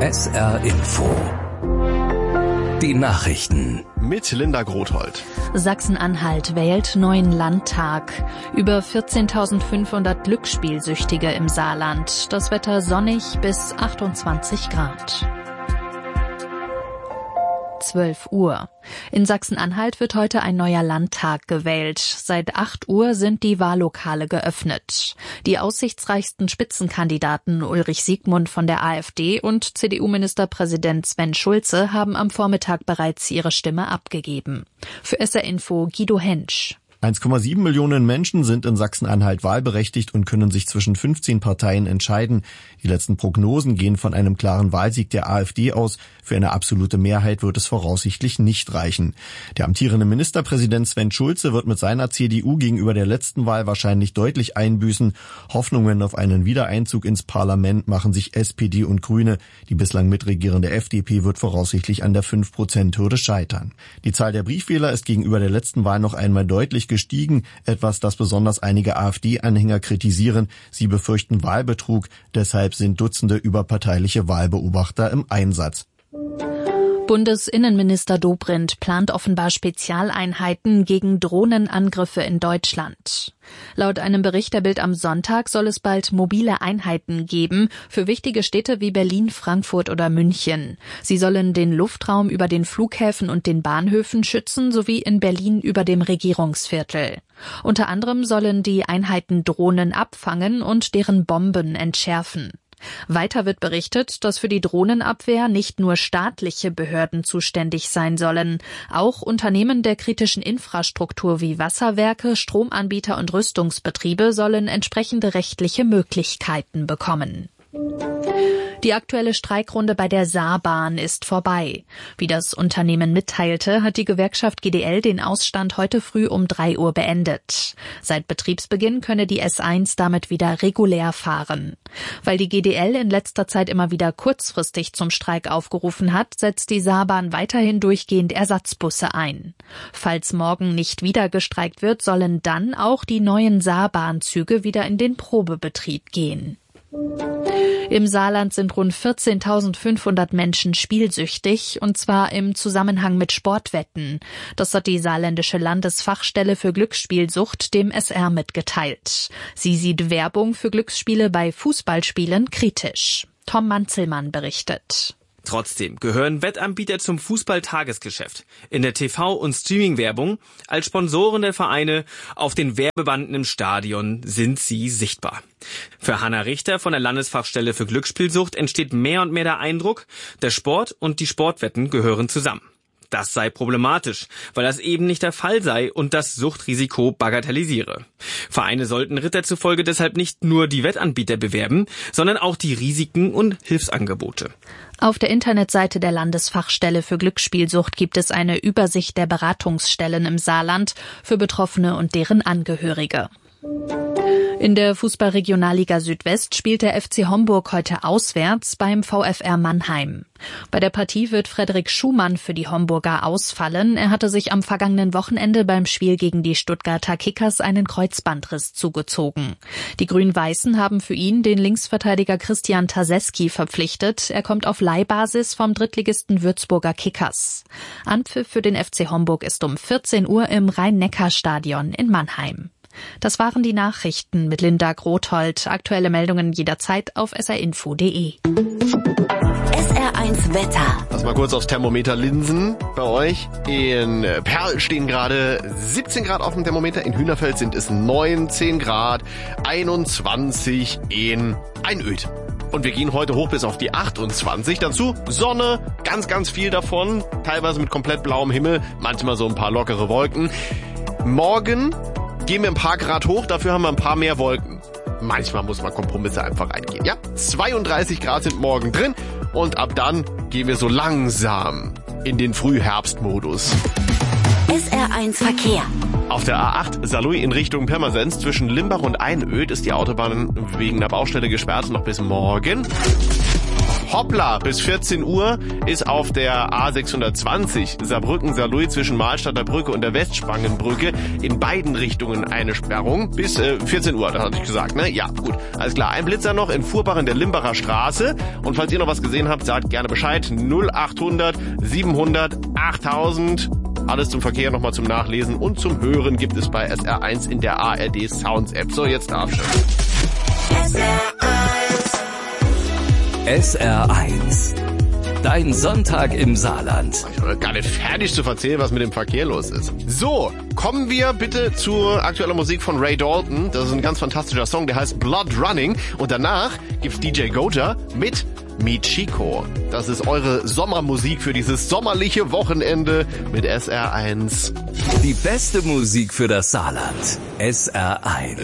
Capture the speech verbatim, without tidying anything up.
S R Info. Die Nachrichten. Mit Linda Grothold. Sachsen-Anhalt wählt neuen Landtag. Über vierzehntausendfünfhundert Glücksspielsüchtige im Saarland. Das Wetter sonnig bis achtundzwanzig Grad. zwölf Uhr. In Sachsen-Anhalt wird heute ein neuer Landtag gewählt. Seit acht Uhr sind die Wahllokale geöffnet. Die aussichtsreichsten Spitzenkandidaten Ulrich Siegmund von der AfD und C D U-Ministerpräsident Sven Schulze haben am Vormittag bereits ihre Stimme abgegeben. Für S R Info Guido Hensch. eins Komma sieben Millionen Menschen sind in Sachsen-Anhalt wahlberechtigt und können sich zwischen fünfzehn Parteien entscheiden. Die letzten Prognosen gehen von einem klaren Wahlsieg der AfD aus. Für eine absolute Mehrheit wird es voraussichtlich nicht reichen. Der amtierende Ministerpräsident Sven Schulze wird mit seiner C D U gegenüber der letzten Wahl wahrscheinlich deutlich einbüßen. Hoffnungen auf einen Wiedereinzug ins Parlament machen sich S P D und Grüne. Die bislang mitregierende F D P wird voraussichtlich an der fünf Prozent Hürde scheitern. Die Zahl der Briefwähler ist gegenüber der letzten Wahl noch einmal deutlich gestiegen, etwas, das besonders einige AfD-Anhänger kritisieren. Sie befürchten Wahlbetrug, deshalb sind Dutzende überparteiliche Wahlbeobachter im Einsatz. Bundesinnenminister Dobrindt plant offenbar Spezialeinheiten gegen Drohnenangriffe in Deutschland. Laut einem Bericht der Bild am Sonntag soll es bald mobile Einheiten geben für wichtige Städte wie Berlin, Frankfurt oder München. Sie sollen den Luftraum über den Flughäfen und den Bahnhöfen schützen, sowie in Berlin über dem Regierungsviertel. Unter anderem sollen die Einheiten Drohnen abfangen und deren Bomben entschärfen. Weiter wird berichtet, dass für die Drohnenabwehr nicht nur staatliche Behörden zuständig sein sollen. Auch Unternehmen der kritischen Infrastruktur wie Wasserwerke, Stromanbieter und Rüstungsbetriebe sollen entsprechende rechtliche Möglichkeiten bekommen. Die aktuelle Streikrunde bei der Saarbahn ist vorbei. Wie das Unternehmen mitteilte, hat die Gewerkschaft G D L den Ausstand heute früh um drei Uhr beendet. Seit Betriebsbeginn könne die S eins damit wieder regulär fahren. Weil die G D L in letzter Zeit immer wieder kurzfristig zum Streik aufgerufen hat, setzt die Saarbahn weiterhin durchgehend Ersatzbusse ein. Falls morgen nicht wieder gestreikt wird, sollen dann auch die neuen Saarbahnzüge wieder in den Probebetrieb gehen. Im Saarland sind rund vierzehntausendfünfhundert Menschen spielsüchtig, und zwar im Zusammenhang mit Sportwetten. Das hat die saarländische Landesfachstelle für Glücksspielsucht dem S R mitgeteilt. Sie sieht Werbung für Glücksspiele bei Fußballspielen kritisch. Tom Manzelmann berichtet. Trotzdem gehören Wettanbieter zum Fußball-Tagesgeschäft. In der T V- und Streaming-Werbung, als Sponsoren der Vereine, auf den Werbebanden im Stadion sind sie sichtbar. Für Hanna Richter von der Landesfachstelle für Glücksspielsucht entsteht mehr und mehr der Eindruck, der Sport und die Sportwetten gehören zusammen. Das sei problematisch, weil das eben nicht der Fall sei und das Suchtrisiko bagatellisiere. Vereine sollten Ritter zufolge deshalb nicht nur die Wettanbieter bewerben, sondern auch die Risiken und Hilfsangebote. Auf der Internetseite der Landesfachstelle für Glücksspielsucht gibt es eine Übersicht der Beratungsstellen im Saarland für Betroffene und deren Angehörige. In der Fußball-Regionalliga Südwest spielt der F C Homburg heute auswärts beim V F R Mannheim. Bei der Partie wird Frederik Schumann für die Homburger ausfallen. Er hatte sich am vergangenen Wochenende beim Spiel gegen die Stuttgarter Kickers einen Kreuzbandriss zugezogen. Die Grün-Weißen haben für ihn den Linksverteidiger Christian Taseski verpflichtet. Er kommt auf Leihbasis vom Drittligisten Würzburger Kickers. Anpfiff für den F C Homburg ist um vierzehn Uhr im Rhein-Neckar-Stadion in Mannheim. Das waren die Nachrichten mit Linda Grothold. Aktuelle Meldungen jederzeit auf s r info punkt d e. S R eins Wetter. Lass mal kurz aufs Thermometer linsen bei euch. In Perl stehen gerade siebzehn Grad auf dem Thermometer. In Hühnerfeld sind es neunzehn Grad, einundzwanzig in Einöd. Und wir gehen heute hoch bis auf die achtundzwanzig. Dazu Sonne, ganz, ganz viel davon. Teilweise mit komplett blauem Himmel, manchmal so ein paar lockere Wolken. Morgen gehen wir ein paar Grad hoch, dafür haben wir ein paar mehr Wolken. Manchmal muss man Kompromisse einfach eingehen. Ja, zweiunddreißig Grad sind morgen drin und ab dann gehen wir so langsam in den Frühherbstmodus. S R eins Verkehr. Auf der A acht Saarlouis in Richtung Pirmasens zwischen Limbach und Einöd ist die Autobahn wegen der Baustelle gesperrt noch bis morgen. Hoppla, bis vierzehn Uhr ist auf der A sechshundertzwanzig Saarbrücken-Saarlouis zwischen Mahlstadter Brücke und der Westspangenbrücke in beiden Richtungen eine Sperrung. Bis äh, vierzehn Uhr, das hatte ich gesagt, ne? Ja, gut. Alles klar. Ein Blitzer noch in Furbach in der Limbacher Straße. Und falls ihr noch was gesehen habt, sagt gerne Bescheid. null achthundert siebenhundert achttausend. Alles zum Verkehr nochmal zum Nachlesen und zum Hören gibt es bei S R eins in der A R D Sounds App. So, jetzt darf schon. S R eins. Dein Sonntag im Saarland. Ich bin gar nicht fertig zu erzählen, was mit dem Verkehr los ist. So, kommen wir bitte zur aktuellen Musik von Ray Dalton. Das ist ein ganz fantastischer Song, der heißt Blood Running. Und danach gibt's D J Goja mit Michiko. Das ist eure Sommermusik für dieses sommerliche Wochenende mit S R eins. Die beste Musik für das Saarland. S R eins.